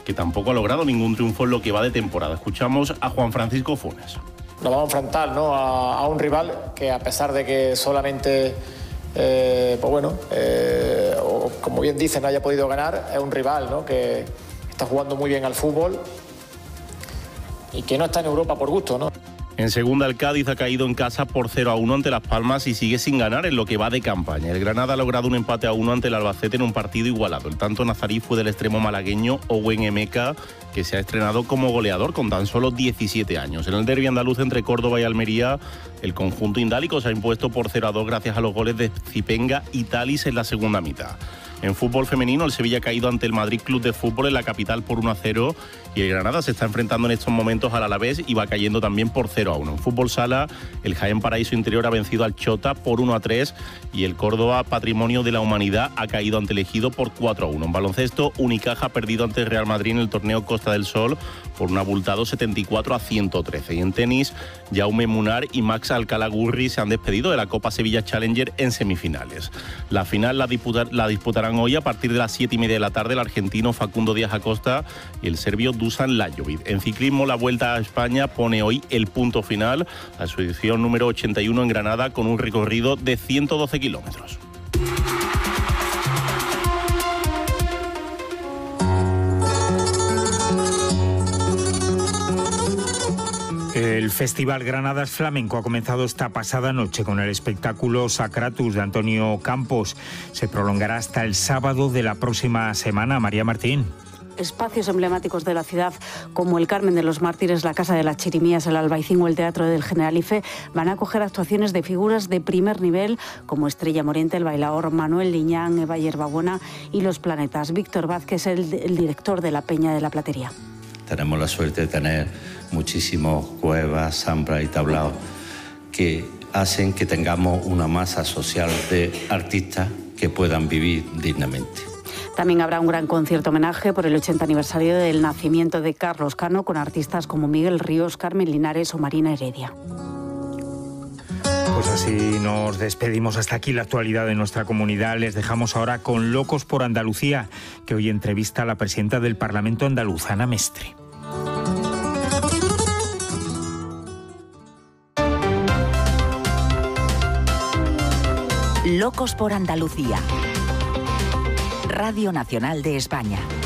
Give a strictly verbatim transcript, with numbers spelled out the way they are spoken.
que tampoco ha logrado ningún triunfo en lo que va de temporada. Escuchamos a Juan Francisco Funes. Nos vamos a enfrentar, ¿no?, a, a un rival que, a pesar de que solamente, eh, pues bueno, eh, o, como bien dicen, haya podido ganar, es un rival, ¿no?, que está jugando muy bien al fútbol y que no está en Europa por gusto, ¿no? En segunda, el Cádiz ha caído en casa por cero a uno ante Las Palmas y sigue sin ganar en lo que va de campaña. El Granada ha logrado un empate a uno ante el Albacete en un partido igualado. El tanto nazarí fue del extremo malagueño Owen Emeka, que se ha estrenado como goleador con tan solo diecisiete años. En el derbi andaluz entre Córdoba y Almería, el conjunto indálico se ha impuesto por cero a dos gracias a los goles de Zipenga y Talis en la segunda mitad. En fútbol femenino, el Sevilla ha caído ante el Madrid Club de Fútbol en la capital por uno a cero y el Granada se está enfrentando en estos momentos al Alavés y va cayendo también por cero a uno. En fútbol sala, el Jaén Paraíso Interior ha vencido al Chota por uno a tres y el Córdoba Patrimonio de la Humanidad ha caído ante el Ejido por cuatro a uno. En baloncesto, Unicaja ha perdido ante el Real Madrid en el torneo Costa del Sol por un abultado setenta y cuatro a ciento trece. Y en tenis, Jaume Munar y Max Alcalá Gurri se han despedido de la Copa Sevilla Challenger en semifinales. La final la, disputar, la disputarán hoy a partir de las siete y media de la tarde el argentino Facundo Díaz Acosta y el serbio Dusan Lajovic. En ciclismo, la Vuelta a España pone hoy el punto final a su edición número ochenta y uno en Granada con un recorrido de ciento doce kilómetros. El Festival Granadas Flamenco ha comenzado esta pasada noche con el espectáculo Sacratus de Antonio Campos. Se prolongará hasta el sábado de la próxima semana. María Martín. Espacios emblemáticos de la ciudad como el Carmen de los Mártires, la Casa de las Chirimías, el Albaicín o el Teatro del Generalife van a acoger actuaciones de figuras de primer nivel como Estrella Moriente, el bailaor Manuel Liñán, Eva Hierbabuena y Los Planetas. Víctor Vázquez, el, el director de la Peña de la Platería. Tenemos la suerte de tener muchísimos cuevas, zambras y tablaos que hacen que tengamos una masa social de artistas que puedan vivir dignamente. También habrá un gran concierto homenaje por el ochenta aniversario del nacimiento de Carlos Cano con artistas como Miguel Ríos, Carmen Linares o Marina Heredia. Pues así nos despedimos. Hasta aquí la actualidad de nuestra comunidad. Les dejamos ahora con Locos por Andalucía, que hoy entrevista a la presidenta del Parlamento andaluz, Ana Mestre. Locos por Andalucía. Radio Nacional de España.